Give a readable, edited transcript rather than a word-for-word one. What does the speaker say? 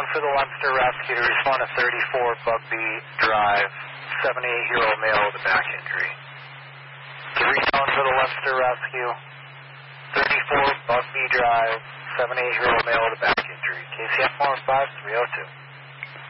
Keystone for the Leinster Rescue to respond to 34 Bugby Drive, 78-year-old male with a back injury. Keystone for the Leinster Rescue, 34 Bugby Drive, 78-year-old male with a back injury. KCF 105 302.